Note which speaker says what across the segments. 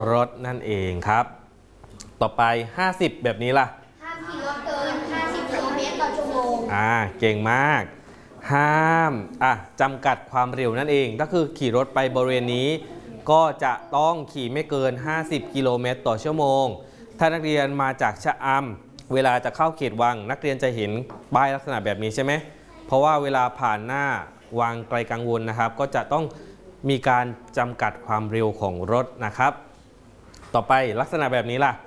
Speaker 1: รถนั่นเองครับต่อไป50แบบนี้ล่ะ
Speaker 2: ห้ามขี่รถเกิน50 กิโลเมตรต่อชั่วโมง
Speaker 1: เก่งมากห้ามจำกัดความเร็วนั่นเองก็คือขี่รถไปบริเวณนี้ก็จะต้องขี่ไม่เกิน50 กิโลเมตรต่อชั่วโมงถ้านักเรียนมาจากชะอำเวลาจะเข้าเขตวังนักเรียนจะเห็นป้ายลักษณะแบบนี้ใช่ไหมเพราะว่าเวลาผ่านหน้าวังไกลกังวลนะครับก็จะต้องมีการจำกัดความเร็วของรถนะครับต่อไปลักษณะแบบนี้ล่ะ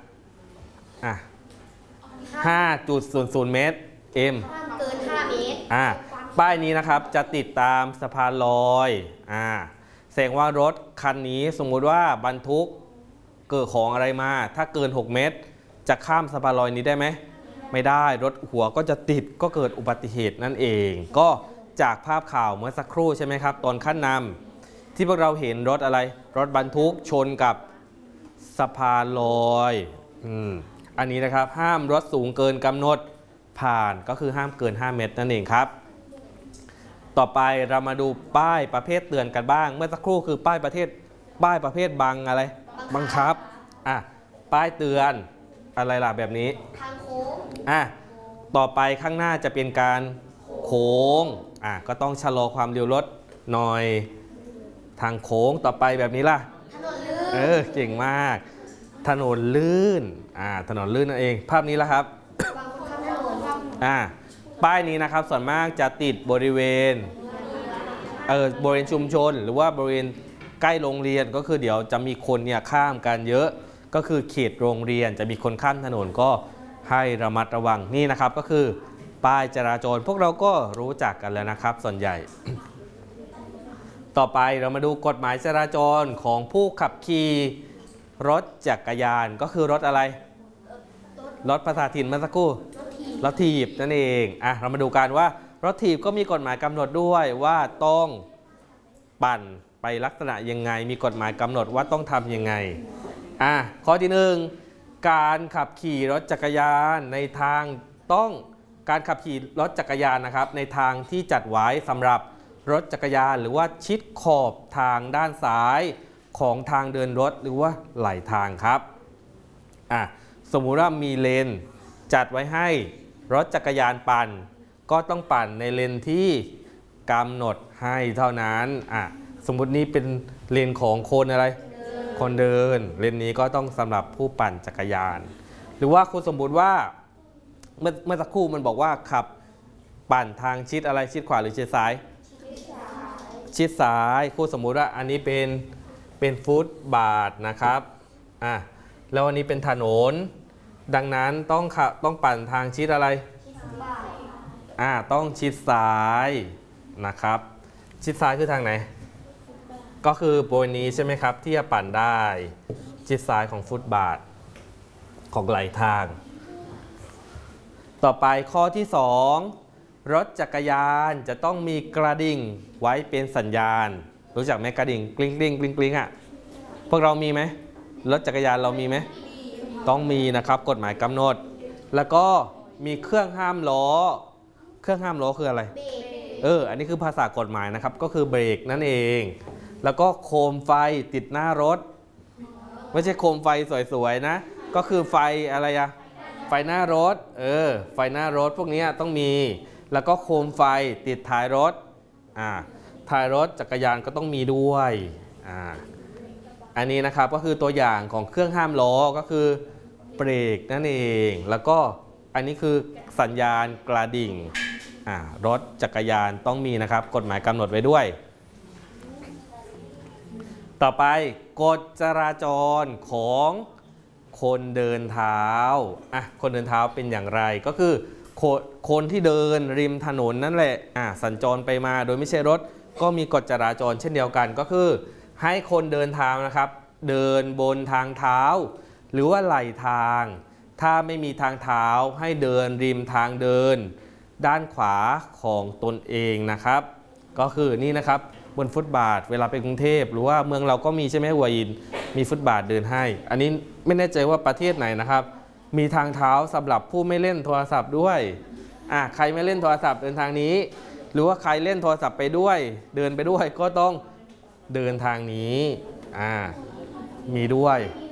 Speaker 1: 5.00 เมตรห้
Speaker 2: ามเกิน5 เมตร
Speaker 1: ป้ายนี้นะครับจะติดตามสะพานลอยแสดงว่ารถคันนี้สมมุติว่าบรรทุกเกิดของอะไรมาถ้าเกิน6 เมตรจะข้ามสะพานลอยนี้ได้ไหมไม่ได้รถหัวก็จะติดก็เกิดอุบัติเหตุนั่นเองก็จากภาพข่าวเมื่อสักครู่ใช่ไหมครับตอนขั้นนำที่พวกเราเห็นรถอะไรรถบรรทุกชนกับสะพานลอยอันนี้นะครับห้ามรถสูงเกินกำหนดผ่านก็คือห้ามเกิน5 เมตรนั่นเองครับต่อไปเรามาดูป้ายประเภทเตือนกันบ้างเมื่อสักครู่คือป้ายประเภทบังคับป้ายเตือนอะไรล่ะแบบนี้
Speaker 2: ทางโค้ง
Speaker 1: ต่อไปข้างหน้าจะเป็นการโค้งก็ต้องชะลอความเร็วรถหน่อยทางโค้งต่อไปแบบนี้ล่ะ
Speaker 2: ถนนลื่น
Speaker 1: เก่งมากถนนลื่นถนนลื่นนั่นเองภาพนี้ละครับป้ายนี้นะครับส่วนมากจะติดบริเวณชุมชนหรือว่าบริเวณใกล้โรงเรียนก็คือเดี๋ยวจะมีคนเนี่ยข้ามกันเยอะก็คือเขตโรงเรียนจะมีคนข้ามถนนก็ให้ระมัดระวังนี่นะครับก็คือป้ายจราจรพวกเราก็รู้จักกันแล้วนะครับส่วนใหญ่ ต่อไปเรามาดูกฎหมายจราจรของผู้ขับขี่รถจักรยานก็คือรถอะไรรถภาษาถิ่นเมื่อสักครู่รถถีบนั่นเองเรามาดูกันว่ารถถีบก็มีกฎหมายกำหนดด้วยว่าต้องปั่นไปลักษณะยังไงมีกฎหมายกำหนดว่าต้องทำยังไงข้อที่1การขับขี่รถจักรยานในทางการขับขี่รถจักรยานนะครับในทางที่จัดไว้สำหรับรถจักรยานหรือว่าชิดขอบทางด้านซ้ายของทางเดินรถหรือว่าไหลทางครับสมมุติว่ามีเลนจัดไว้ให้รถจักรยานปั่นก็ต้องปั่นในเลนที่กำหนดให้เท่านั้นสมมุตินี้เป็นเลนของคนอะไรคนเดินเลนนี้ก็ต้องสำหรับผู้ปั่นจักรยานหรือว่าคุณสมมุติว่าเมื่อสักครู่มันบอกว่าขับปั่นทางชิดอะไรชิดขวาหรือชิดซ้ายชิดซ้ายคุณสมมุติว่าอันนี้เป็นฟุตบาทนะครับแล้วอันนี้เป็นถนนดังนั้นต้องปั่นทางชิดอะไรต้องชิดซ้ายนะครับชิดซ้ายคือทางไหนก็คือบริเวณนี้ใช่ไหมครับที่จะปั่นได้ชิดซ้ายของฟุตบาทของไหลทางต่อไปข้อที่2รถจักรยานจะต้องมีกระดิ่งไว้เป็นสัญญาณรู้จักไหมกระดิ่งกลิ้งกลิ้งกลิ้งกลิ้งพวกเรามีไหมรถจักรยานเรามีไหมต้องมีนะครับกฎหมายกำหนดแล้วก็มีเครื่องห้ามล้อคืออะไรอันนี้คือภาษากฎหมายนะครับก็คือเบรกนั่นเองแล้วก็โคมไฟติดหน้ารถไม่ใช่โคมไฟสวยๆนะก็คือไฟอะไรไฟหน้ารถไฟหน้ารถพวกนี้ต้องมีแล้วก็โคมไฟติดท้ายรถท้ายรถจักรยานก็ต้องมีด้วยอันนี้นะครับก็คือตัวอย่างของเครื่องห้ามล้อก็คือเบรกนั่นเองแล้วก็อันนี้คือสัญญาณกระดิ่งรถจักรยานต้องมีนะครับกฎหมายกำหนดไว้ด้วยต่อไปกฎจราจรของคนเดินเท้าคนเดินเท้าเป็นอย่างไรก็คือคนที่เดินริมถนนนั่นแหละสัญจรไปมาโดยไม่ใช่รถก็มีกฎจราจรเช่นเดียวกันก็คือให้คนเดินเท้านะครับเดินบนทางเท้าหรือว่าไหลทางถ้าไม่มีทางเท้าให้เดินริมทางเดินด้านขวาของตนเองนะครับก็คือนี่นะครับบนฟุตบาทเวลาไปกรุงเทพหรือว่าเมืองเราก็มีใช่ไหมหัวหินมีฟุตบาทเดินให้อันนี้ไม่แน่ใจว่าประเทศไหนนะครับมีทางเท้าสำหรับผู้ไม่เล่นโทรศัพท์ด้วยใครไม่เล่นโทรศัพท์เดินทางนี้หรือว่าใครเล่นโทรศัพท์ไปด้วยเดินไปด้วยก็ต้องเดินทางนี้มีด้วย